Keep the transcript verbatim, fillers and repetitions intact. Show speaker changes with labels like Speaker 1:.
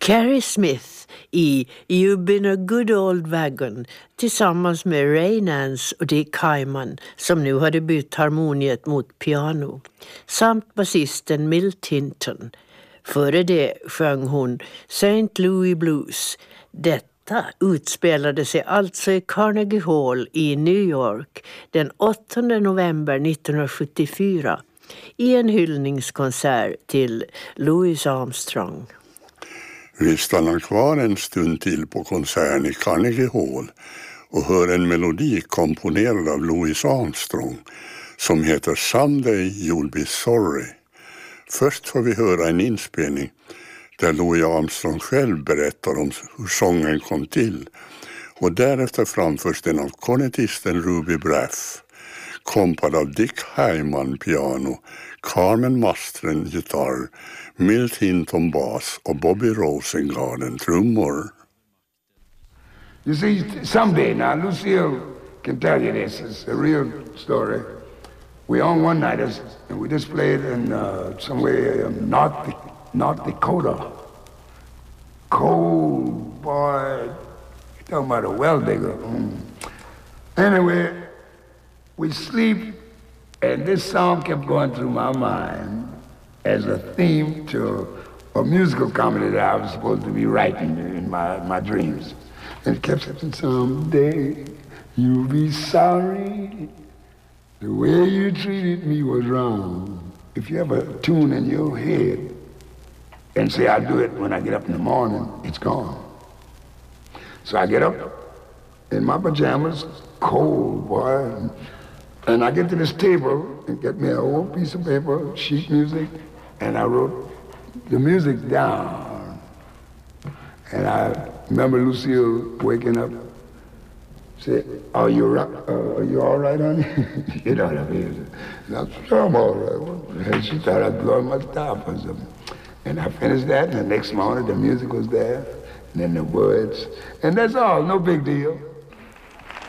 Speaker 1: Carrie Smith i You've been a good old wagon tillsammans med Ray Nance och Dick Hyman som nu hade bytt harmoniet mot piano, samt basisten Milt Hinton. Före det sjöng hon Saint Louis Blues. Detta utspelade sig alltså i Carnegie Hall i New York den åttonde november nittonhundrasjuttiofyra i en hyllningskonsert till Louis Armstrong.
Speaker 2: Vi stannar kvar en stund till på konserten i Carnegie Hall och hör en melodi komponerad av Louis Armstrong som heter Someday You'll Be Sorry. Först får vi höra en inspelning där Louis Armstrong själv berättar om hur sången kom till, och därefter framförs den av kornetisten Ruby Braff, kompad av Dick Hyman piano, Carmen Mastren gitarr, Milt Hinton bass och Bobby Rosengarden trummor.
Speaker 3: You see, someday now, Lucille can tell you this. It's a real story. We on one night and we just played in uh, somewhere in North, North Dakota. Cold, boy. You're talking about a well digger. Mm. Anyway, we sleep, and this song kept going through my mind as a theme to a musical comedy that I was supposed to be writing in my, my dreams. And it kept saying, someday you'll be sorry. The way you treated me was wrong. If you have a tune in your head and say, I'll do it when I get up in the morning, it's gone. So I get up in my pajamas, cold, boy, and I get to this table and get me an old piece of paper, sheet music, and I wrote the music down. And I remember Lucille waking up, said, are you, uh, are you all right, honey? You know what I mean? And I said, I'm all right. And she thought I'd blow my top or something. And I finished that, and the next morning the music was there, and then the words. And that's all, no big deal.